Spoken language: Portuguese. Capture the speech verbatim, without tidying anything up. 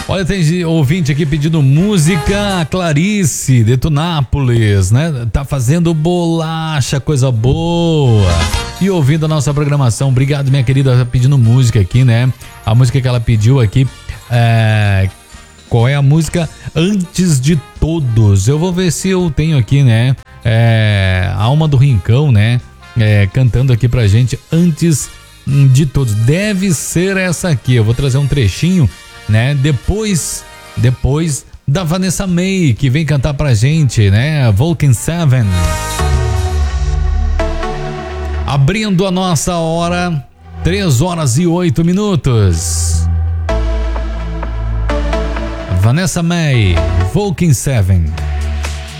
Olha, tem ouvinte aqui pedindo música, a Clarice de Tunápolis, né? Tá fazendo bolacha, coisa boa. E ouvindo a nossa programação. Obrigado, minha querida, pedindo música aqui, né? A música que ela pediu aqui é... Qual é a música? Antes de Todos. Eu vou ver se eu tenho aqui, né? É... Alma do Rincão, né? É... Cantando aqui pra gente Antes de Todos. Deve ser essa aqui. Eu vou trazer um trechinho, né? Depois, depois da Vanessa May, que vem cantar pra gente, né? Vulcan Seven. Abrindo a nossa hora, três horas e oito minutos. Vanessa May, Vulcan Seven.